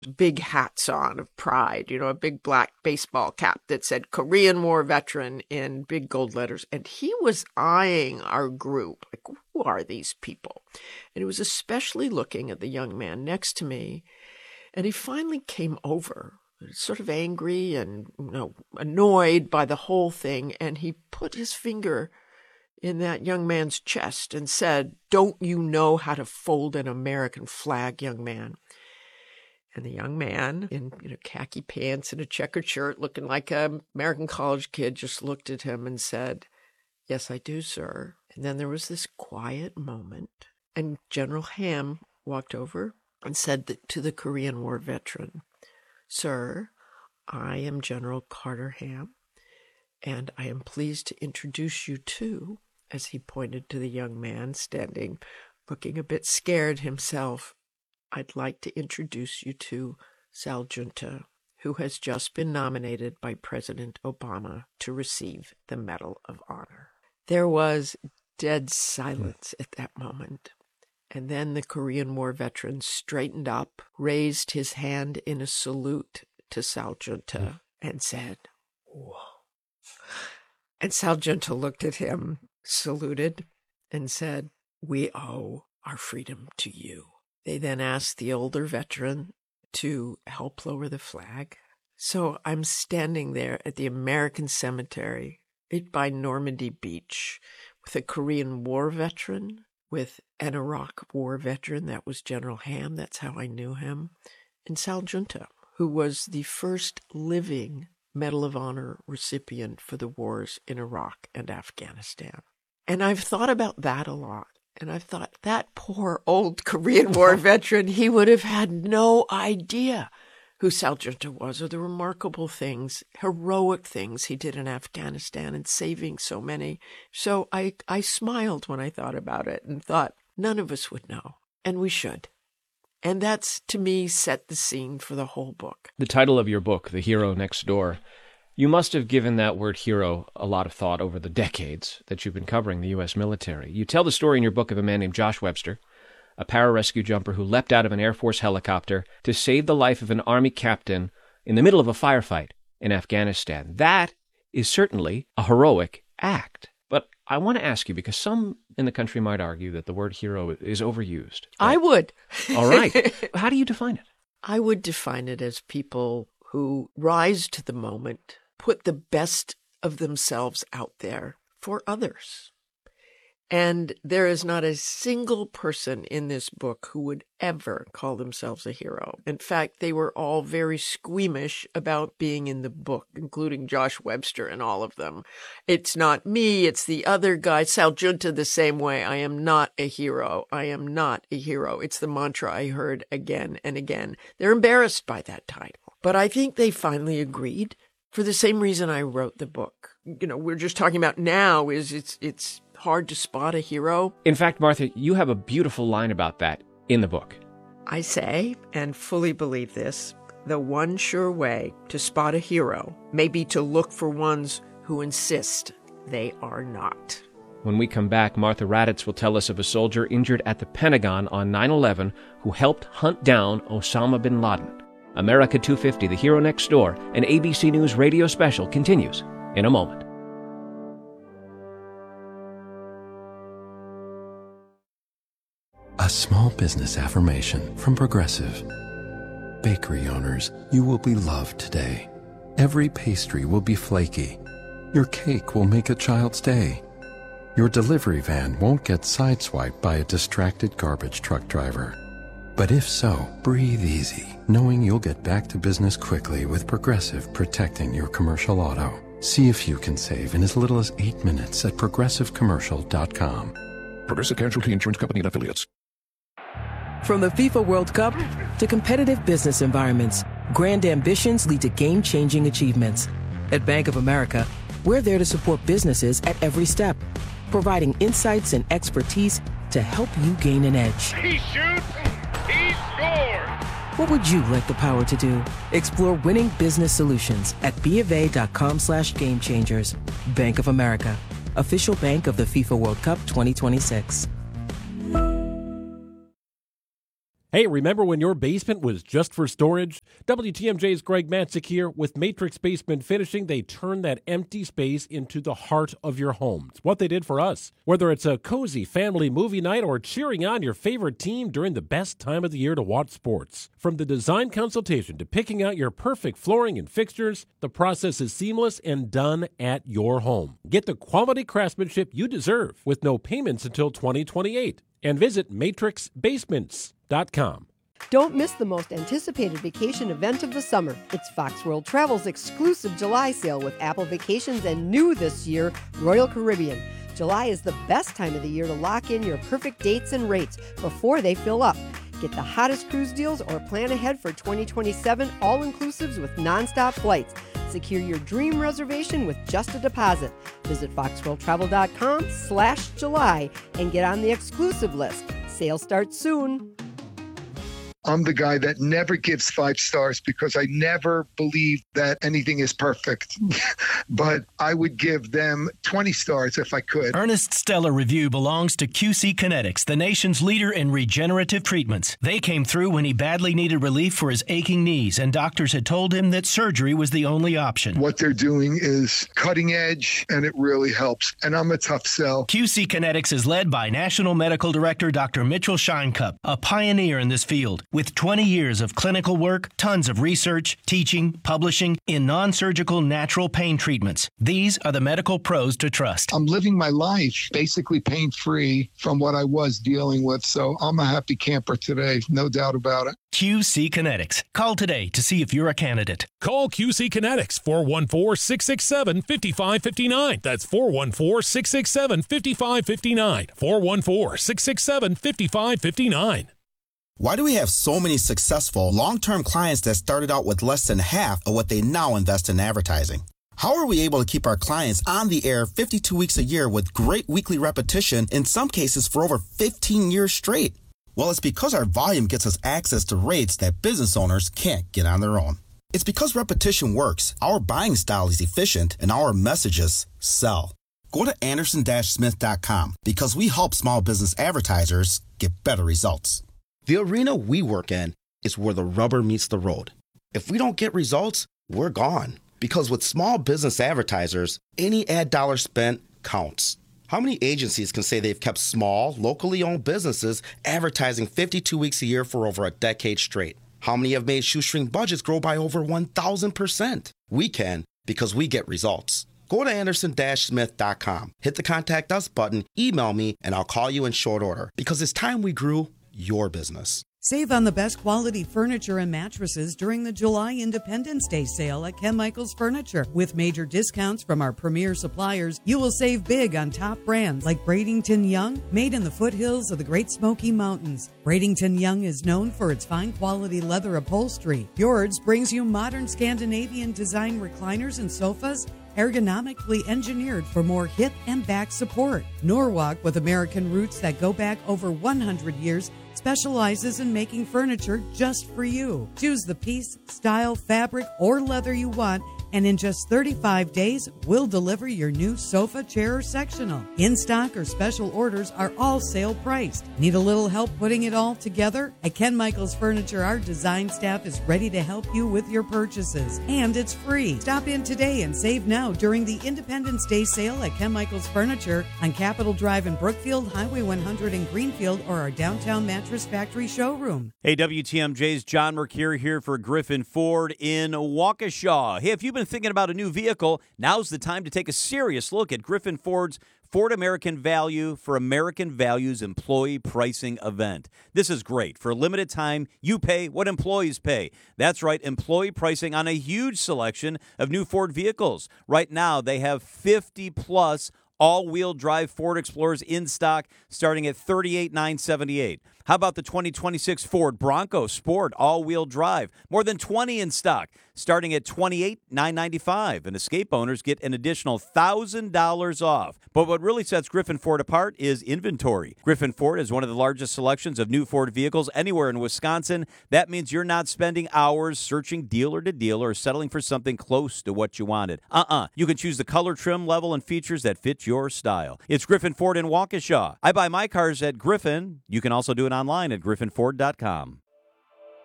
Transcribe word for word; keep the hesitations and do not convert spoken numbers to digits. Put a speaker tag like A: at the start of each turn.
A: big hats on of pride, you know, a big black baseball cap that said Korean War veteran in big gold letters. And he was eyeing our group, like, who are these people? And he was especially looking at the young man next to me. And he finally came over, sort of angry and, you know, annoyed by the whole thing. And he put his finger in that young man's chest and said, "Don't you know how to fold an American flag, young man?" And the young man in, you know, khaki pants and a checkered shirt, looking like an American college kid, just looked at him and said, "Yes, I do, sir." And then there was this quiet moment, and General Ham walked over and said that to the Korean War veteran, "Sir, I am General Carter Ham, and I am pleased to introduce you to," as he pointed to the young man standing, looking a bit scared himself, "I'd like to introduce you to Sal Junta, who has just been nominated by President Obama to receive the Medal of Honor." There was dead silence at that moment. And then the Korean War veteran straightened up, raised his hand in a salute to Sal Junta, and said, "Whoa." And Sal Junta looked at him, saluted, and said, "We owe our freedom to you." They then asked the older veteran to help lower the flag. So I'm standing there at the American Cemetery by Normandy Beach with a Korean War veteran, with an Iraq War veteran. That was General Ham. That's how I knew him. And Sal Junta, who was the first living Medal of Honor recipient for the wars in Iraq and Afghanistan. And I've thought about that a lot. And I've thought, that poor old Korean War veteran, he would have had no idea who Sal Junta was, or the remarkable things, heroic things he did in Afghanistan and saving so many. So I, I smiled when I thought about it and thought, none of us would know, and we should. And that's, to me, set the scene for the whole book.
B: The title of your book, The Hero Next Door, you must have given that word hero a lot of thought over the decades that you've been covering the U S military. You tell the story in your book of a man named Josh Webster, a pararescue jumper who leapt out of an Air Force helicopter to save the life of an Army captain in the middle of a firefight in Afghanistan. That is certainly a heroic act. But I want to ask you, because some in the country might argue that the word hero is overused.
A: I would.
B: All right. How do you define it?
A: I would define it as people who rise to the moment, put the best of themselves out there for others. And there is not a single person in this book who would ever call themselves a hero. In fact, they were all very squeamish about being in the book, including Josh Webster and all of them. It's not me, it's the other guy. Sal Junta the same way. I am not a hero. I am not a hero. It's the mantra I heard again and again. They're embarrassed by that title. But I think they finally agreed for the same reason I wrote the book. You know, we're just talking about now is it's it's hard to spot a hero.
B: In fact, Martha, you have a beautiful line about that in the book.
A: I say, and fully believe this, the one sure way to spot a hero may be to look for ones who insist they are not.
B: When we come back, Martha Raddatz will tell us of a soldier injured at the Pentagon on nine eleven who helped hunt down Osama bin Laden. America two fifty, The Hero Next Door, an A B C News radio special, continues in a moment.
C: A small business affirmation from Progressive. Bakery owners, you will be loved today. Every pastry will be flaky. Your cake will make a child's day. Your delivery van won't get sideswiped by a distracted garbage truck driver. But if so, breathe easy, knowing you'll get back to business quickly with Progressive protecting your commercial auto. See if you can save in as little as eight minutes at progressive commercial dot com.
D: Progressive Casualty Insurance Company and Affiliates.
E: From the FIFA World Cup to competitive business environments, grand ambitions lead to game-changing achievements. At Bank of America, we're there to support businesses at every step, providing insights and expertise to help you gain an edge.
F: He shoots, he scores!
E: What would you like the power to do? Explore winning business solutions at BofA.com slash game changers. Bank of America, official bank of the FIFA World Cup twenty twenty-six.
G: Hey, remember when your basement was just for storage? W T M J's Greg Matzik here. With Matrix Basement Finishing, they turn that empty space into the heart of your home. It's what they did for us. Whether it's a cozy family movie night or cheering on your favorite team during the best time of the year to watch sports. From the design consultation to picking out your perfect flooring and fixtures, the process is seamless and done at your home. Get the quality craftsmanship you deserve with no payments until twenty twenty-eight. And visit matrix basements dot com.
H: Don't miss the most anticipated vacation event of the summer. It's Fox World Travel's exclusive July sale with Apple Vacations and new this year, Royal Caribbean. July is the best time of the year to lock in your perfect dates and rates before they fill up. Get the hottest cruise deals or plan ahead for twenty twenty-seven all-inclusives with nonstop flights. Secure your dream reservation with just a deposit. Visit foxworldtravel.com slash July and get on the exclusive list. Sale starts soon.
I: I'm the guy that never gives five stars because I never believe that anything is perfect. But I would give them twenty stars if I could.
J: Ernest Stellar Review belongs to Q C Kinetics, the nation's leader in regenerative treatments. They came through when he badly needed relief for his aching knees, and doctors had told him that surgery was the only option.
I: What they're doing is cutting edge, and it really helps. And I'm a tough sell.
J: Q C Kinetics is led by National Medical Director Doctor Mitchell Scheinkup, a pioneer in this field. With twenty years of clinical work, tons of research, teaching, publishing in non-surgical natural pain treatments. These are the medical pros to trust.
I: I'm living my life basically pain-free from what I was dealing with, so I'm a happy camper today, no doubt about it.
J: Q C Kinetics. Call today to see if you're a candidate.
K: Call Q C Kinetics, four one four, six six seven, five five five nine. That's four one four, six six seven, five five five nine. four one four, six six seven, five five five nine.
L: Why do we have so many successful long-term clients that started out with less than half of what they now invest in advertising? How are we able to keep our clients on the air fifty-two weeks a year with great weekly repetition, in some cases for over fifteen years straight? Well, it's because our volume gets us access to rates that business owners can't get on their own. It's because repetition works, our buying style is efficient, and our messages sell. Go to anderson dash smith dot com because we help small business advertisers get better results. The arena we work in is where the rubber meets the road. If we don't get results, we're gone. Because with small business advertisers, any ad dollar spent counts. How many agencies can say they've kept small, locally owned businesses advertising fifty-two weeks a year for over a decade straight? How many have made shoestring budgets grow by over one thousand percent? We can, because we get results. Go to anderson dash smith dot com, hit the Contact Us button, email me, and I'll call you in short order. Because it's time we grew your business.
M: Save on the best quality furniture and mattresses during the July Independence Day sale at Ken Michaels Furniture. With major discounts from our premier suppliers, you will save big on top brands like Bradington Young, made in the foothills of the Great Smoky Mountains. Bradington Young is known for its fine quality leather upholstery. Yours brings you modern Scandinavian design recliners and sofas, ergonomically engineered for more hip and back support. Norwalk, with American roots that go back over one hundred years, specializes in making furniture just for you. Choose the piece, style, fabric, or leather you want, and in just thirty-five days, we'll deliver your new sofa, chair, or sectional. In-stock or special orders are all sale priced. Need a little help putting it all together? At Ken Michaels Furniture, our design staff is ready to help you with your purchases, and it's free. Stop in today and save now during the Independence Day sale at Ken Michaels Furniture on Capitol Drive in Brookfield, Highway one hundred in Greenfield, or our downtown Mattress Factory showroom.
N: Hey, W T M J's John Mercure here for Griffin Ford in Waukesha. Hey, if you've been thinking about a new vehicle, now's the time to take a serious look at Griffin Ford's Ford American Value for American Values Employee Pricing event. This is great. For a limited time, you pay what employees pay. That's right, employee pricing on a huge selection of new Ford vehicles. Right now, they have fifty plus all-wheel drive Ford Explorers in stock starting at thirty-eight thousand nine hundred seventy-eight dollars. How about the twenty twenty-six Ford Bronco Sport all-wheel drive? More than twenty in stock starting at twenty-eight thousand nine hundred ninety-five dollars. And Escape owners get an additional one thousand dollars off. But what really sets Griffin Ford apart is inventory. Griffin Ford is one of the largest selections of new Ford vehicles anywhere in Wisconsin. That means you're not spending hours searching dealer to dealer or settling for something close to what you wanted. Uh-uh. You can choose the color, trim, level, and features that fit your style. It's Griffin Ford in Waukesha. I buy my cars at Griffin. You can also do it and online at griffin ford dot com.